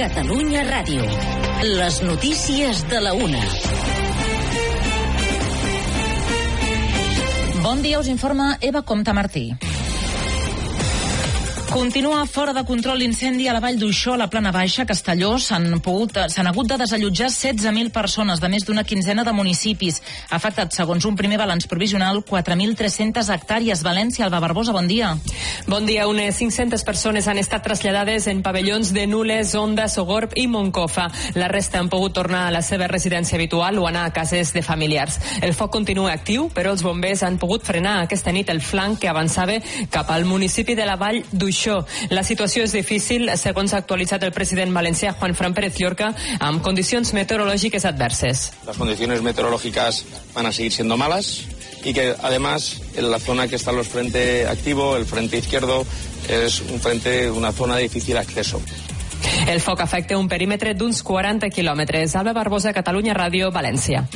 Catalunya Ràdio. Les notícies de la 1. Bon dia, us informa Eva Comte Martí. Continua fora de control l'incendi a la Vall d'Uixó, a la Plana Baixa, a Castelló. S'han hagut de desallotjar 16.000 persones de més d'una quinzena de municipis. Ha afectat, segons un primer balanç provisional, 4.300 hectàrees. València, Alba Barbosa, bon dia. Bon dia. Unes 500 persones han estat traslladades en pavellons de Nules, Onda, Sogorb i Moncofa. La resta han pogut tornar a la seva residència habitual o anar a cases de familiars. El foc continua actiu, però els bombers han pogut frenar aquesta nit el flanc que avançava cap al municipi de la Vall d'Uixó. La situació és difícil, segons ha actualitzat el president valencià Juanfran Pérez Llorca, amb condicions meteorològiques adverses. Las condiciones meteorológicas van a seguir siendo malas y que además en la zona que está los frente activo, el frente izquierdo, es una zona de difícil acceso. El foc afecta un perímetre d'uns 40 quilòmetres. Alba Barbosa, Catalunya Ràdio, València.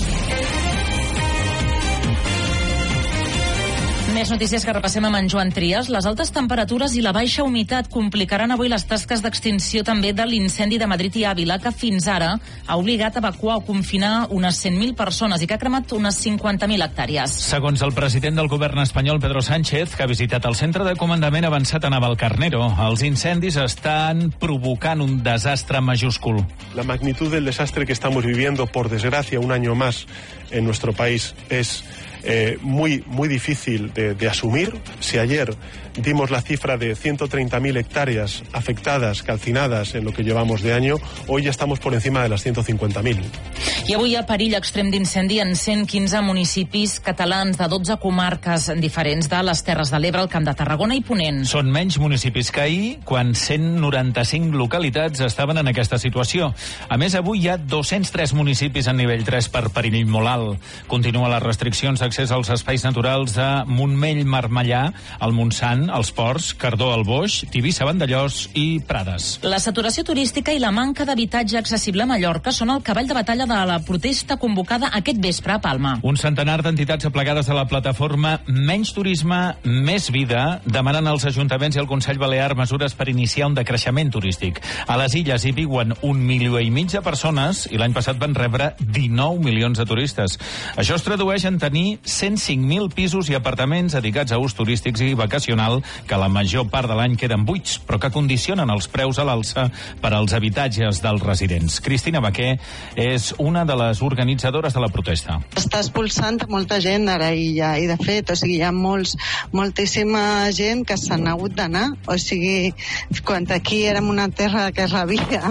Més notícies que repassem amb en Joan Trias. Les altes temperatures i la baixa humitat complicaran avui les tasques d'extinció també de l'incendi de Madrid i Àvila, que fins ara ha obligat a evacuar o confinar unes 100.000 persones i que ha cremat unes 50.000 hectàrees. Segons el president del govern espanyol, Pedro Sánchez, que ha visitat el centre de comandament avançat a Navalcarnero, els incendis estan provocant un desastre majúscul. La magnitud del desastre que estamos viviendo, por desgracia, un año más en nuestro país es muy difícil de asumir. Si ayer dimos la cifra de 130.000 hectáreas afectadas, calcinadas en lo que llevamos de año, hoy ya estamos por encima de las 150.000. I avui hi ha perill extrem d'incendi en 115 municipis catalans de 12 comarques diferents de les Terres de l'Ebre, el Camp de Tarragona i Ponent. Són menys municipis que ahir, quan 195 localitats estaven en aquesta situació. A més, avui hi ha 203 municipis en nivell 3 per perill molt alt. Continuen les restriccions d'accés als espais naturals de Montmell, Marmellà, el Montsant, els Ports, Cardó, el Boix, Tivissa, Vandellòs i Prades. La saturació turística i la manca d'habitatge accessible a Mallorca són el cavall de batalla de la protesta convocada aquest vespre a Palma. Un centenar d'entitats aplegades a la plataforma Menys Turisme, Més Vida demanen als ajuntaments i al Consell Balear mesures per iniciar un decreixement turístic. A les Illes hi viuen 1,5 milió de persones i l'any passat van rebre 19 milions de turistes. Això es tradueix en tenir 105.000 pisos i apartaments dedicats a ús turístics i vacacional que la major part de l'any queden buits, però que condicionen els preus a l'alça per als habitatges dels residents. Cristina Baquer és una de les organitzadores de la protesta. Està expulsant molta gent a l'illa i de fet, hi ha moltíssima gent que s'han hagut d'anar. Quan aquí érem una terra que rebia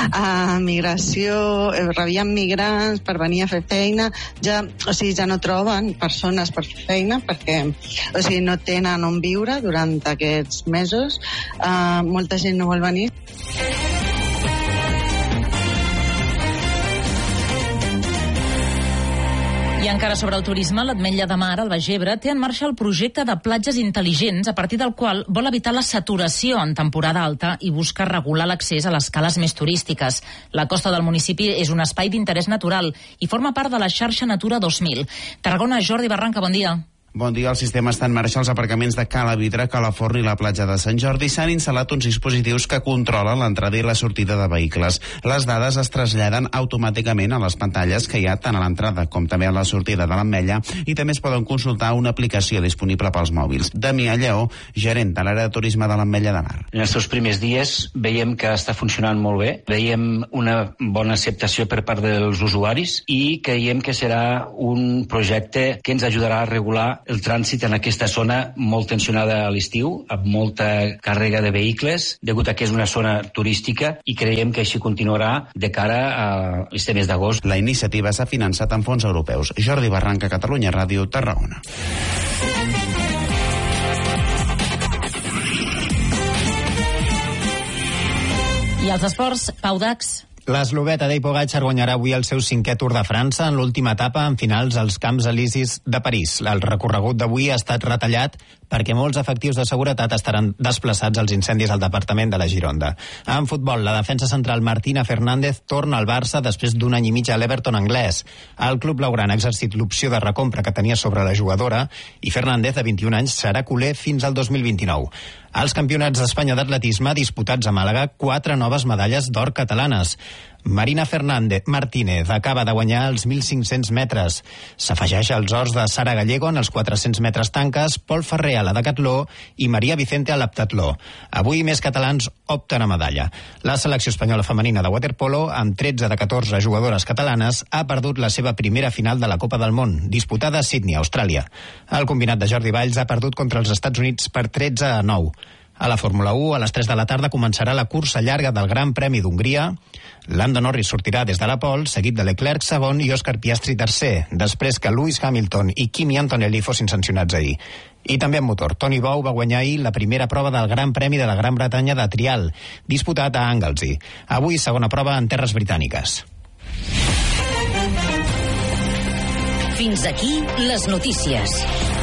migració, rebien migrants per venir a fer feina, ja no troben persones per fer feina perquè no tenen on viure durant aquests mesos. Molta gent no vol venir. I encara sobre el turisme, l'Ametlla de Mar, al Baix Ebre, té en marxa el projecte de platges intel·ligents, a partir del qual vol evitar la saturació en temporada alta i busca regular l'accés a les cales més turístiques. La costa del municipi és un espai d'interès natural i forma part de la xarxa Natura 2000. Tarragona, Jordi Barranca, bon dia. Bon dia, el sistema està en marxa als aparcaments de Cala Vidre, Calaforn i la platja de Sant Jordi. S'han instal·lat uns dispositius que controlen l'entrada i la sortida de vehicles. Les dades es traslladen automàticament a les pantalles que hi ha tant a l'entrada com també a la sortida de l'Ametlla i també es poden consultar una aplicació disponible pels mòbils. Damià Lleó, gerent de l'àrea de turisme de l'Ametlla de Mar. En els seus primers dies veiem que està funcionant molt bé, veiem una bona acceptació per part dels usuaris i creiem que serà un projecte que ens ajudarà a regular el trànsit en aquesta zona molt tensionada a l'estiu, amb molta càrrega de vehicles, degut a que és una zona turística, i creiem que així continuarà de cara a este mes d'agost. La iniciativa s'ha finançat amb fons europeus. Jordi Barranca, Catalunya Ràdio, Tarragona. I als esports, Pau Dax. L'eslovè Tadej Pogačar guanyarà avui el seu 5è Tour de França en l'última etapa en finals als Camps Elisis de París. El recorregut d'avui ha estat retallat perquè molts efectius de seguretat estaran desplaçats als incendis al departament de la Gironda. En futbol, la defensa central Martina Fernández torna al Barça després d'un any i mig a l'Everton anglès. El club blaugrana ha exercit l'opció de recompra que tenia sobre la jugadora i Fernández, de 21 anys, serà culer fins al 2029. Als Campionats d'Espanya d'atletisme disputats a Màlaga, 4 noves medalles d'or catalanes. Marina Martínez acaba de guanyar els 1.500 metres. S'afegeix als ors de Sara Gallego en els 400 metres tanques, Pol Ferrer a la decatló i Maria Vicente a l'heptatló. Avui més catalans opten a medalla. La selecció espanyola femenina de waterpolo, amb 13 de 14 jugadores catalanes, ha perdut la seva primera final de la Copa del Món, disputada a Sydney, Austràlia. El combinat de Jordi Valls ha perdut contra els Estats Units per 13-9. A la Fórmula 1, a les 3 de la tarda, començarà la cursa llarga del Gran Premi d'Hongria. Lando Norris sortirà des de la pole, seguit de Leclerc segon i Oscar Piastri tercer, després que Lewis Hamilton i Kimi Antonelli fossin sancionats ahir. I també en motor, Tony Bow va guanyar ahir la primera prova del Gran Premi de la Gran Bretanya de trial, disputat a Anglesey. Avui, segona prova en terres britàniques. Fins aquí les notícies.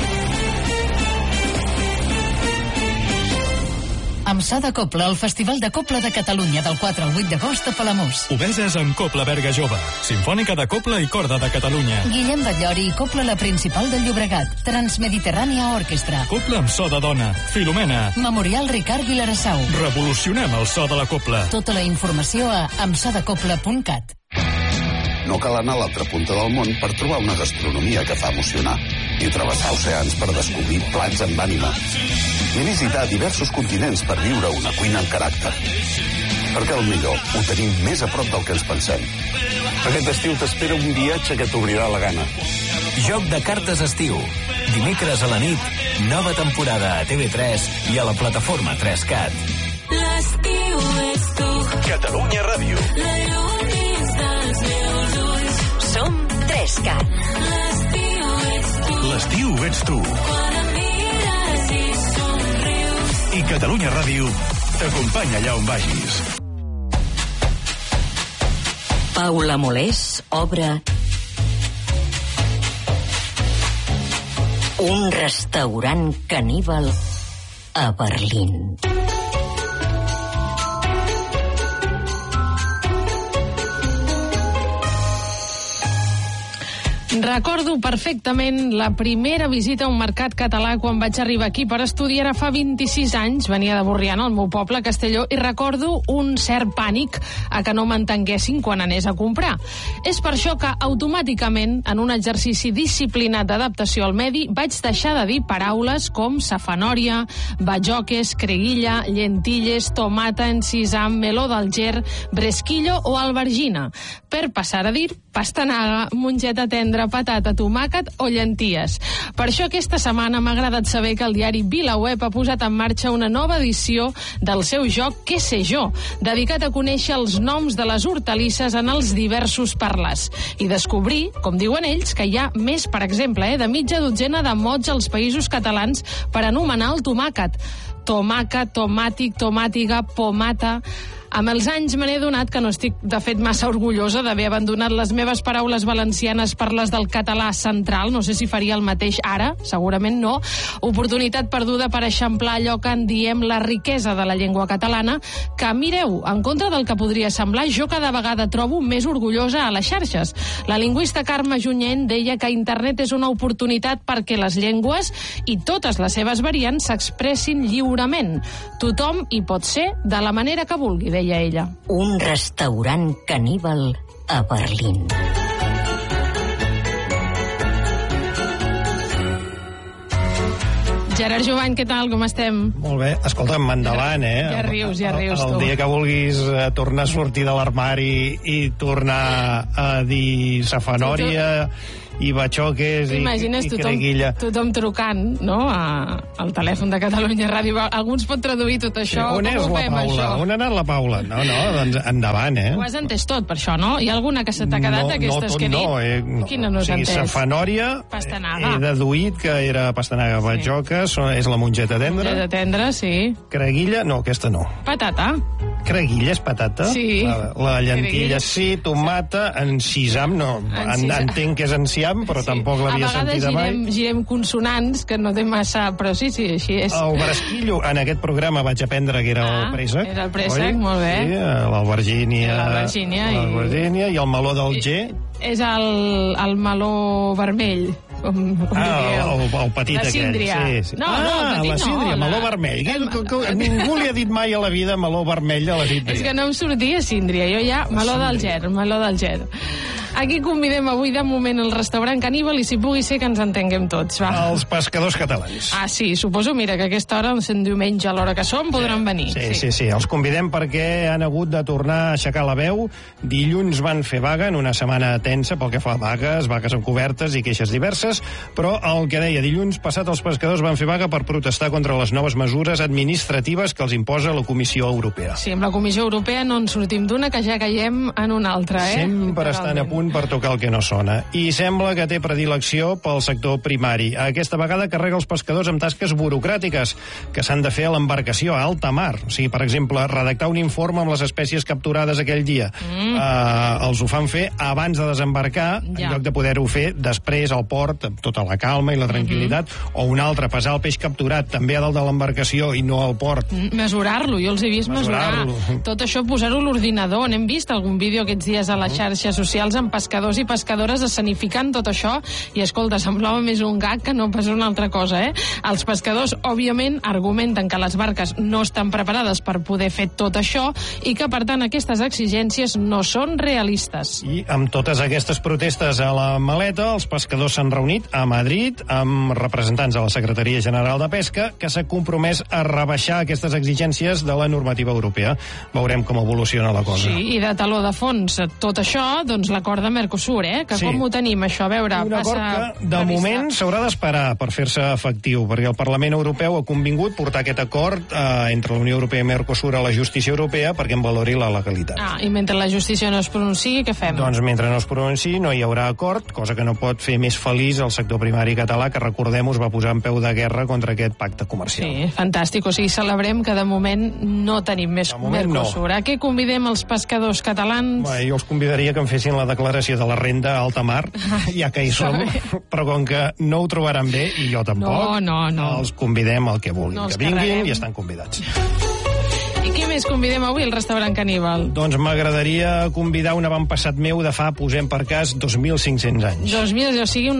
AMSA de Copla, el Festival de Copla de Catalunya del 4 al 8 d'agost a Palamós. Obeses amb Copla Berga Jove, Simfònica de Copla i Corda de Catalunya. Guillem Batllori i Copla la Principal del Llobregat, Transmediterrània Orquestra. Copla amb so de dona, Filomena. Memorial Ricard Vilarassau. Revolucionem el so de la copla. Tota la informació a amsadecopla.cat. No cal anar a l'altra punta del món per trobar una gastronomia que fa emocionar i travessar oceans per descobrir plats amb ànima i visitar diversos continents per viure una cuina amb caràcter. Perquè el millor ho tenim més a prop del que ens pensem. Aquest estiu t'espera un viatge que t'obrirà la gana. Joc de cartes estiu. Dimecres a la nit, nova temporada a TV3 i a la plataforma 3CAT. L'estiu és tu. Catalunya Ràdio. La llum dins dels meus ulls. Som 3CAT. L'estiu ets tu. L'estiu ets tu. Quan em mires i somrius. I Catalunya Ràdio t'acompanya allà on vagis. Paula Molés obre un restaurant caníbal a Berlín. Recordo perfectament la primera visita a un mercat català quan vaig arribar aquí per estudiar. Ara fa 26 anys, venia de Borriana, al meu poble, Castelló, i recordo un cert pànic a que no m'entenguessin quan anés a comprar. És per això que automàticament, en un exercici disciplinat d'adaptació al medi, vaig deixar de dir paraules com safanòria, bajoques, creguilla, llentilles, tomata, encisam, meló d'Alger, bresquillo o albergina, per passar a dir pastanaga, mongeta tendra, patata, tomàquet o llenties. Per això aquesta setmana m'ha agradat saber que el diari VilaWeb ha posat en marxa una nova edició del seu joc Què sé jo, dedicat a conèixer els noms de les hortalisses en els diversos parlars i descobrir, com diuen ells, que hi ha més, per exemple, de mitja dotzena de mots als països catalans per anomenar el tomàquet. Tomàquet, tomàtic, tomàtiga, pomata. Amb els anys me n'he donat que no estic, de fet, massa orgullosa d'haver abandonat les meves paraules valencianes per les del català central. No sé si faria el mateix ara, segurament no. Oportunitat perduda per eixamplar allò que en diem la riquesa de la llengua catalana, que, mireu, en contra del que podria semblar, jo cada vegada trobo més orgullosa a les xarxes. La lingüista Carme Junyent deia que internet és una oportunitat perquè les llengües i totes les seves variants s'expressin lliurement. Tothom hi pot ser de la manera que vulgui, deia ella. Un restaurant caníbal a Berlín. Gerard Jovany, què tal? Com estem? Molt bé. Escolta'm, endavant, eh? Ja rius, el dia que vulguis tornar a sortir de l'armari i tornar a dir safanòria i batxoques i creguilla. Tothom trucant, no?, al telèfon de Catalunya Ràdio. Algú ens pot traduir tot això? On és la Paula? On ha anat la Paula? No, doncs endavant, Ho has entès tot, per això, no? Hi ha alguna que se t'ha quedat d'aquestes que he dit? Quina no has entès? Safanòria, he deduït que era pastanaga. Batxoca, és la mongeta tendra. Mongeta tendra, sí. Creguilla, no, aquesta no. Patata. Creguilla és patata? Sí. La llantilla sí, tomata, encisam, no. Entenc que és enciam, però tampoc l'havia sentida mai. A vegades girem consonants, que no té massa... Però sí, així és. El bresquillo, en aquest programa vaig aprendre que era el préssec. Era el préssec, molt bé. Sí, l'albergínia i el meló del G. És el meló vermell. El petit aquell. La síndria. Sí. No, el petit la síndria, meló vermell. Ningú li ha dit mai a la vida meló vermell a la síndria. És que no em sortia síndria. Jo ja, meló del Ger. Aquí convidem avui de moment el restaurant Caníbal i si pugui ser que ens entenguem tots. Va. Els pescadors catalans. Sí, suposo, mira, que a aquesta hora, sent diumenge a l'hora que som, podran venir. Sí. Els convidem perquè han hagut de tornar a aixecar la veu. Dilluns van fer vaga en una setmana tensa pel que fa a vagues encobertes i queixes diverses, però el que deia, dilluns passat els pescadors van fer vaga per protestar contra les noves mesures administratives que els imposa la Comissió Europea. Sí, amb la Comissió Europea no ens sortim d'una que ja caiem en una altra, Sempre estan a punt per tocar el que no sona. I sembla que té predilecció pel sector primari. Aquesta vegada carrega els pescadors amb tasques burocràtiques que s'han de fer a l'embarcació a alta mar. O sigui, per exemple, redactar un informe amb les espècies capturades aquell dia. Els ho fan fer abans de desembarcar, en lloc de poder-ho fer després al port, amb tota la calma i la tranquil·litat, o un altre, pesar el peix capturat també a dalt de l'embarcació i no al port. Mesurar-lo, jo els he vist mesurar. Tot això, posar-ho a l'ordinador. N'hem vist algun vídeo aquests dies a les xarxes socials amb pescadors i pescadores escenificant tot això i, escolta, semblava més un gag que no pas una altra cosa, Els pescadors, òbviament, argumenten que les barques no estan preparades per poder fer tot això i que, per tant, aquestes exigències no són realistes. I amb totes aquestes protestes a la maleta, els pescadors s'han reunit a Madrid amb representants de la Secretaria General de Pesca que s'ha compromès a rebaixar aquestes exigències de la normativa europea. Veurem com evoluciona la cosa. Sí, i de taló de fons tot això, doncs l'acord de Mercosur, que com ho tenim, això? A veure, un acord que, de moment, s'haurà d'esperar per fer-se efectiu, perquè el Parlament Europeu ha convingut portar aquest acord entre la Unió Europea i Mercosur a la justícia europea perquè en valori la legalitat. I mentre la justícia no es pronunciï, què fem? Doncs mentre no es pronunciï no hi haurà acord, cosa que no pot fer més feliç el sector primari català, que recordem us va posar en peu de guerra contra aquest pacte comercial. Sí, fantàstic. O sigui, celebrem que de moment no tenim més Mercosur. A què convidem els pescadors catalans? Jo els convidaria que em fessin la declaració de la renda a alta mar, ja que hi som, però com que no ho trobaran bé, i jo tampoc, els convidem al que vulguin, que vinguin i estan convidats. I qui més convidem avui al restaurant Caníbal? Doncs m'agradaria convidar un avantpassat meu de fa, posem per cas, 2.500 anys. 2.000, o sigui, un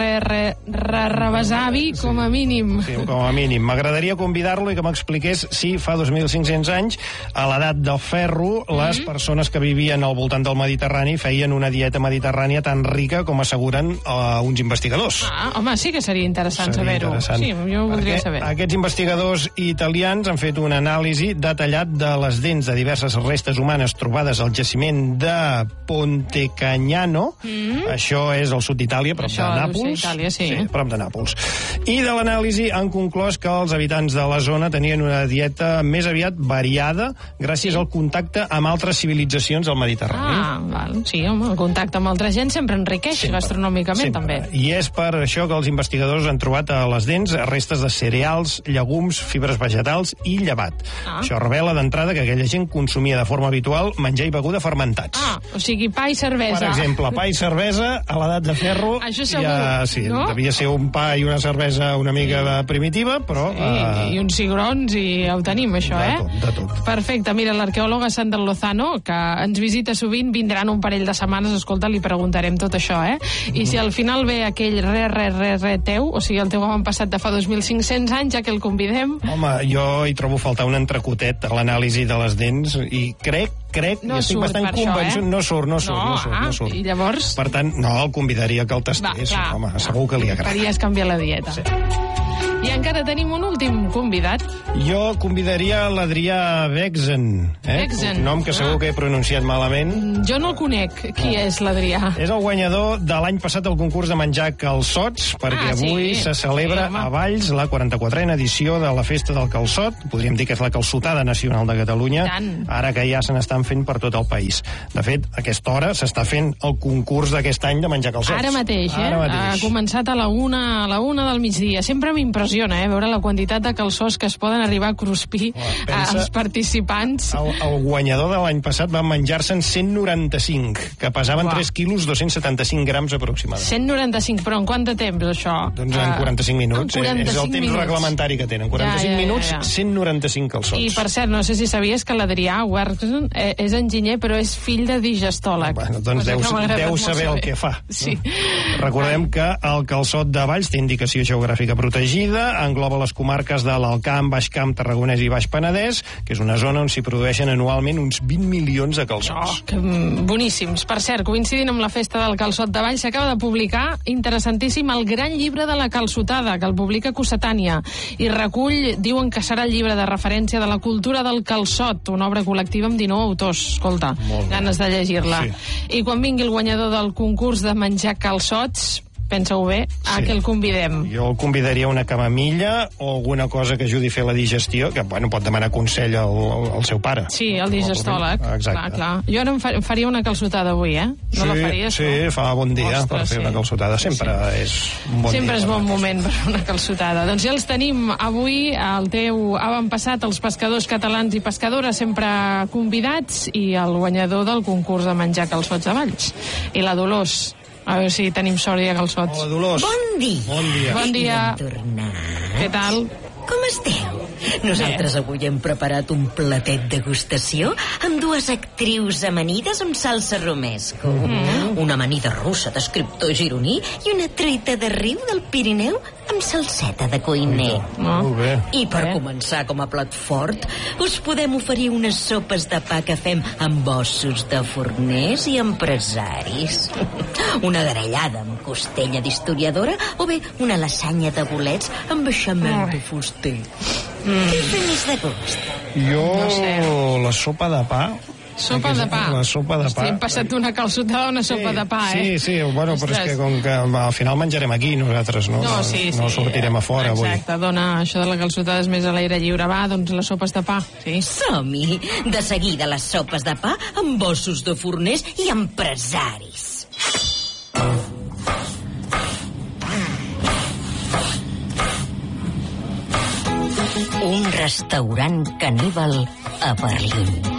rebesavi, com a mínim. Sí, com a mínim. M'agradaria convidar-lo i que m'expliqués si fa 2.500 anys, a l'edat del ferro, les persones que vivien al voltant del Mediterrani feien una dieta mediterrània tan rica com asseguren uns investigadors. Home, sí que seria interessant saber-ho. Sí, jo ho voldria saber. Aquests investigadors italians han fet una anàlisi detallada de les dents de diverses restes humanes trobades al jaciment de Ponte Cagnano. Això és al sud d'Itàlia, prop de Nàpols. Prop de Nàpols. I de l'anàlisi han conclòs que els habitants de la zona tenien una dieta més aviat variada gràcies al contacte amb altres civilitzacions del Mediterrani. Sí, home, el contacte amb altra gent sempre enriqueix gastronòmicament, també. I és per això que els investigadors han trobat a les dents restes de cereals, llegums, fibres vegetals i llevat. Això revela d'entrada que aquella gent consumia de forma habitual menjar i beguda fermentats. O sigui, pa i cervesa. Per exemple, pa i cervesa a l'edat de ferro. Això segur, no? Devia ser un pa i una cervesa una mica primitiva, però... I uns cigrons i ho tenim, això, De tot. Perfecte. Mira, l'arqueòloga Sandra Lozano, que ens visita sovint, vindran un parell de setmanes, escolta, li preguntarem tot això, I si al final ve aquell teu, o sigui, el teu avantpassat de fa 2.500 anys, ja que el convidem... Home, jo hi trobo faltar un entrecotet a l'anàlisi de les dents i crec, no i estic bastant convençut, no surt. I llavors? Per tant, no, el convidaria que el tastés. Home, segur que li agrada. Faries canviar la dieta. Sí. I encara tenim un últim convidat. Jo convidaria l'Adrià Vexen. Vexen. Un nom que segur que he pronunciat malament. Jo no el conec. Qui és l'Adrià? És el guanyador de l'any passat del concurs de menjar calçots, perquè avui se celebra a Valls la 44a edició de la Festa del Calçot. Podríem dir que és la calçotada nacional de Catalunya, ara que ja se n'estan fent per tot el país. De fet, a aquesta hora s'està fent el concurs d'aquest any de menjar calçots. Ara mateix, Ha començat a la una del migdia. Sempre m'impressiona, veure la quantitat de calçots que es poden arribar a cruspir als participants. El guanyador de l'any passat va menjar-se'n 195, que pesaven 3 quilos 275 grams aproximadament. 195, però en quant de temps, això? Doncs en 45 minuts. És el temps reglamentari que tenen. 45 minuts, 195 calçots. I, per cert, no sé si sabies que l'Adrià Werkson és enginyer, però és fill de digestòleg. Bueno, doncs deu saber el que fa. Sí. Recordem que el calçot de Valls té indicació geogràfica protegida, engloba les comarques de l'Alt Camp, Baix Camp, Tarragonès i Baix Penedès, que és una zona on s'hi produeixen anualment uns 20 milions de calçots. Boníssims. Per cert, coincidint amb la Festa del Calçot de Valls, s'acaba de publicar, interessantíssim, el gran llibre de la calçotada, que el publica Cossetània, i recull, diuen que serà el llibre de referència de la cultura del calçot, una obra col·lectiva amb 19 autors. Escolta, ganes de llegir-la. I quan vingui el guanyador del concurs de menjar calçots, pensa-ho bé, que el convidem. Jo el convidaria a una camamilla o alguna cosa que ajudi a fer la digestió, que pot demanar consell al seu pare. Sí, el digestòleg. Exacte. Clar. Jo ara em faria una calçotada avui, No la faries? Sí, fa bon dia per fer una calçotada. Sempre és un bon dia. Sempre és bon moment per fer una calçotada. Doncs ja els tenim avui, el teu avantpassat, els pescadors catalans i pescadores sempre convidats, i el guanyador del concurs de menjar calçots de Valls. I la Dolors. A veure si tenim sort de calçots. Hola, Dolors. Bon dia. Bon dia. Bon dia. Què tal? Com esteu? Nosaltres avui hem preparat un platet degustació amb dues actrius amanides amb salsa romesco. Una amanida russa d'escriptor gironí i una truita de riu del Pirineu amb salseta de cuiner. Molt bé. I per començar com a plat fort, us podem oferir unes sopes de pa que fem amb ossos de forners i empresaris. Una grellada amb costella d'historiadora o bé una lasanya de bolets amb beixamel de fuster. Què fem més de gust? Jo, la sopa de pa. Sopa de pa. La sopa de pa. Hem passat d'una calçotada a una sopa de pa, Sí, bueno, però és que com que al final menjarem aquí, nosaltres no sortirem a fora avui. Exacte, dona, això de la calçotada és més a l'aire lliure. Va, doncs les sopes de pa. Sí. Som-hi! De seguida les sopes de pa amb ossos de forners i empresaris. Un restaurant caníbal a Berlín.